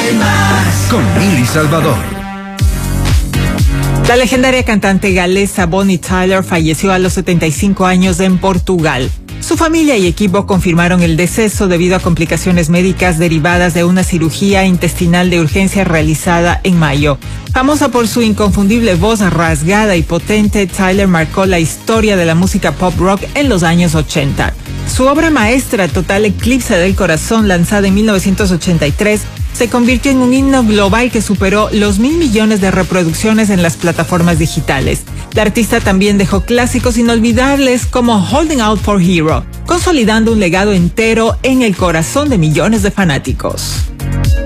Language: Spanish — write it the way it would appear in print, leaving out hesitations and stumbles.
Con Mili Salvador. La legendaria cantante galesa Bonnie Tyler falleció a los 75 años en Portugal. Su familia y equipo confirmaron el deceso debido a complicaciones médicas derivadas de una cirugía intestinal de urgencia realizada en mayo. Famosa por su inconfundible voz rasgada y potente, Tyler marcó la historia de la música pop rock en los años 80. Su obra maestra, Total Eclipse del Corazón, lanzada en 1983, se convirtió en un himno global que superó los 1.000 millones de reproducciones en las plataformas digitales. La artista también dejó clásicos inolvidables como Holding Out for Hero, consolidando un legado entero en el corazón de millones de fanáticos.